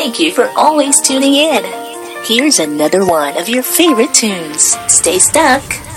thank you for always tuning in. Here's another one of your favorite tunes. Stay stuck.